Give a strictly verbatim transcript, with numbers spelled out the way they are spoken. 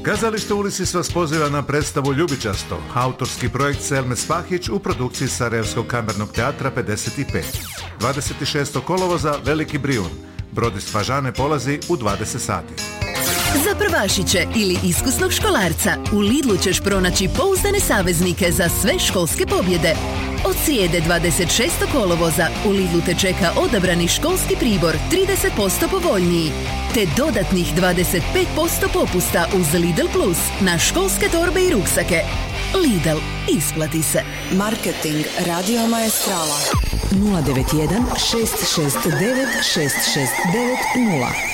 Kazalište Ulisis vas poziva na predstavu Ljubičasto, autorski projekt Selme Spahić u produkciji Sarajevskog kamernog teatra pedeset pet. dvadeset šestog kolovoza Veliki Brijun. Brod iz Fažane polazi u dvadeset sati. Za prvašiće ili iskusnog školarca u Lidlu ćeš pronaći pouzdane saveznike za sve školske pobjede. Od srijede dvadeset šestog kolovoza u Lidlu te čeka odabrani školski pribor trideset posto povoljniji, te dodatnih dvadeset pet posto popusta uz Lidl Plus na školske torbe i ruksake. Lidl, isplati se. Marketing Radio Maestrala nula devet jedan šest šest devet šest šest devet nula.